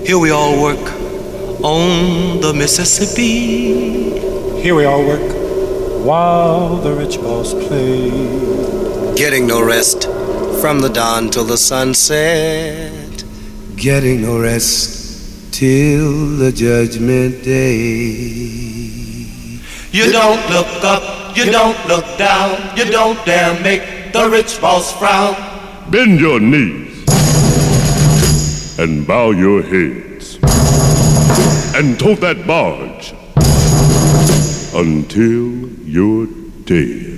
Here we all work on the Mississippi. Here we all work while the rich boss play. Getting no rest from the dawn till the sunset. Getting no rest till the judgment day. You don't look up, you don't look down, you don't dare make the rich boss frown. Bend your knees and bow your heads and tow that barge until you're dead.